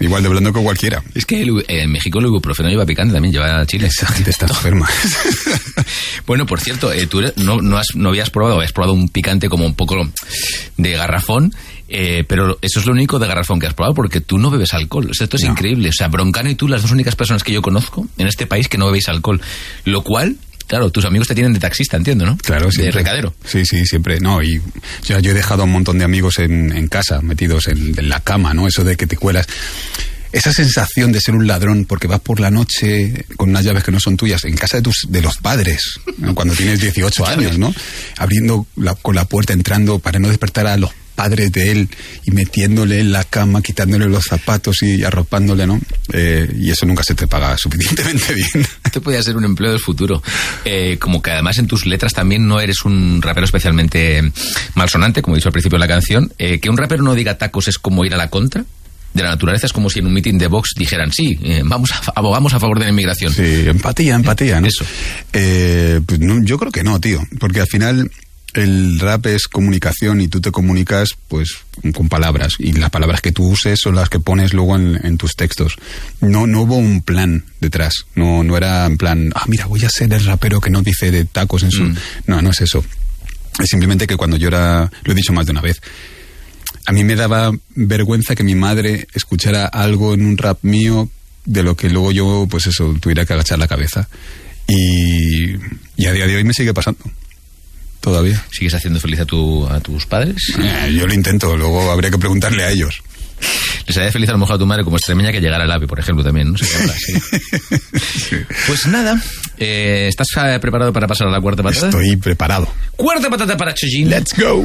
igual de blando que cualquiera. Es que en México el ibuprofeno lleva picante también, lleva chile. Esa gente está enferma. Bueno, por cierto, tú no habías probado un picante como un poco de garrafón, pero eso es lo único de garrafón que has probado, porque tú no bebes alcohol. O sea, esto es increíble. O sea, Broncano y tú, las dos únicas personas que yo conozco en este país que no bebéis alcohol. Lo cual... Claro, tus amigos te tienen de taxista, entiendo, ¿no? Claro, sí. De recadero. Sí, siempre. No, y yo he dejado a un montón de amigos en casa, metidos en la cama, ¿no? Eso de que te cuelas. Esa sensación de ser un ladrón porque vas por la noche con unas llaves que no son tuyas en casa de los padres, ¿no? Cuando tienes 18 años, ¿no? Abriendo con la puerta, entrando para no despertar a los padres de él y metiéndole en la cama, quitándole los zapatos y arropándole, ¿no? Y eso nunca se te paga suficientemente bien. Esto podría ser un empleo del futuro. Como que además en tus letras también no eres un rapero especialmente malsonante, como he dicho al principio de la canción. Que un rapero no diga tacos es como ir a la contra de la naturaleza. Es como si en un meeting de Vox dijeran, sí, abogamos a favor de la inmigración. Sí, empatía, ¿no? Eso. Pues no, yo creo que no, tío. Porque al final... El rap es comunicación y tú te comunicas pues con palabras, y las palabras que tú uses son las que pones luego en tus textos. No hubo un plan detrás, no era en plan, mira, voy a ser el rapero que no dice de tacos en su... No es eso. Es simplemente que cuando yo lo he dicho más de una vez, a mí me daba vergüenza que mi madre escuchara algo en un rap mío de lo que luego yo, pues eso, tuviera que agachar la cabeza. Y a día de hoy me sigue pasando. Todavía. ¿Sigues haciendo feliz a tus padres? Yo lo intento, luego habría que preguntarle a ellos. Les haría feliz a lo mejor a tu madre como extremeña que llegara al AVE, por ejemplo, también, ¿no? Sí. Sí. Pues nada, ¿estás preparado para pasar a la cuarta patata? Estoy preparado. Cuarta patata para Chojin. ¡Let's go!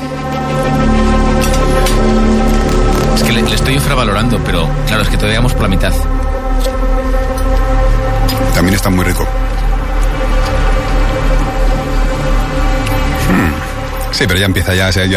Es que le estoy infravalorando, pero claro, es que todavía vamos por la mitad. También está muy rico. Sí, pero ya empieza.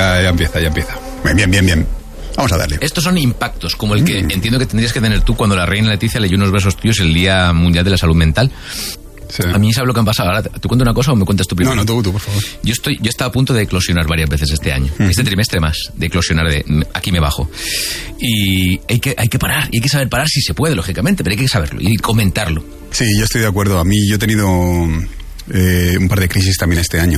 Bien. Vamos a darle. Estos son impactos, como el que entiendo que tendrías que tener tú cuando la reina Leticia leyó unos versos tuyos el Día Mundial de la Salud Mental. Sí. A mí sabe lo que han pasado. Ahora, ¿te cuento una cosa o me cuentas tú primero? No, tú, por favor. Yo estaba a punto de eclosionar varias veces este año. Este trimestre más, de eclosionar aquí me bajo. Y hay que parar, y hay que saber parar si se puede, lógicamente, pero hay que saberlo y comentarlo. Sí, yo estoy de acuerdo. A mí yo he tenido un par de crisis también este año.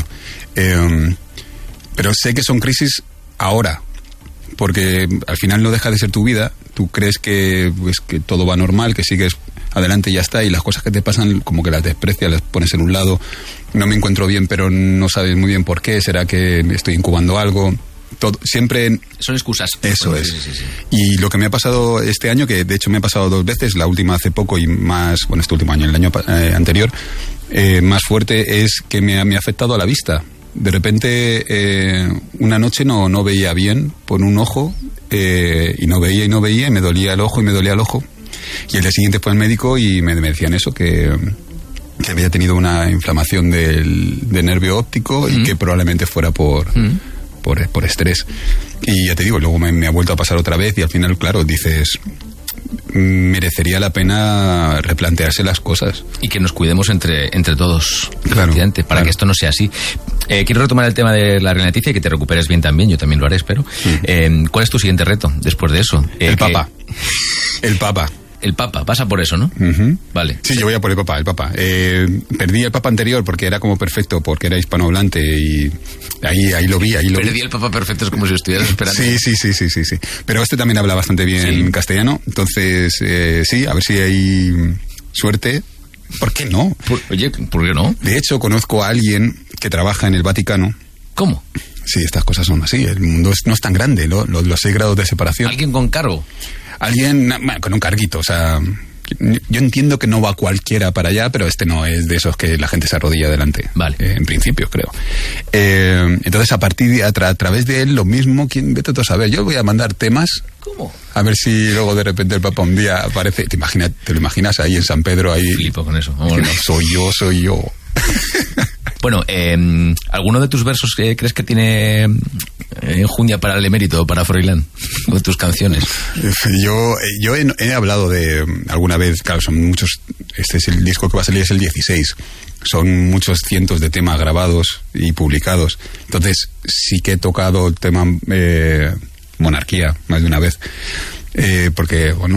Pero sé que son crisis ahora, porque al final no deja de ser tu vida. Tú crees que todo va normal, que sigues adelante y ya está, y las cosas que te pasan como que las desprecias, las pones en un lado. No me encuentro bien, pero no sabes muy bien por qué. ¿Será que estoy incubando algo? Todo, siempre... Son excusas. Eso es. Sí. Y lo que me ha pasado este año, que de hecho me ha pasado 2 veces, la última hace poco y más, bueno, este último año, el año anterior, más fuerte, es que me ha afectado a la vista. De repente, una noche no veía bien por un ojo, y no veía, y me dolía el ojo, Y el día siguiente fue al médico y me decían eso, que había tenido una inflamación del nervio óptico y que probablemente fuera por estrés. Y ya te digo, luego me ha vuelto a pasar otra vez y al final, claro, dices... merecería la pena replantearse las cosas. Y que nos cuidemos entre todos, claro, para que esto no sea así. Quiero retomar el tema de la reina Leticia y que te recuperes bien también, yo también lo haré, espero. ¿Cuál es tu siguiente reto después de eso? El Papa. El Papa, pasa por eso, ¿no? Vale. Sí, yo voy a por el Papa. Perdí el Papa anterior porque era como perfecto, porque era hispanohablante y ahí lo vi. Perdí el Papa perfecto, es como si estuvieras esperando. Sí. Pero este también habla bastante bien castellano, entonces sí, a ver si hay suerte. ¿Por qué no? Oye, ¿por qué no? De hecho, conozco a alguien que trabaja en el Vaticano. ¿Cómo? Sí, estas cosas son así, el mundo no es tan grande, ¿no? Los 6 grados de separación. ¿Alguien con cargo? Alguien con un carguito, o sea, yo entiendo que no va cualquiera para allá, pero este no es de esos que la gente se arrodilla delante. Vale. En principio, creo. Entonces, a partir de, a través de él, lo mismo, vete tú a saber. Yo voy a mandar temas. ¿Cómo? A ver si luego de repente el Papa un día aparece. ¿Te lo imaginas ahí en San Pedro? Ahí, flipo con eso. No, soy yo. Bueno, ¿alguno de tus versos crees que tiene enjundia para el emérito o para Froilán? ¿O tus canciones? Yo he hablado de alguna vez, claro, son muchos. Este es el disco que va a salir, es el 16. Son muchos cientos de temas grabados y publicados. Entonces, sí que he tocado el tema monarquía más de una vez. Porque, bueno,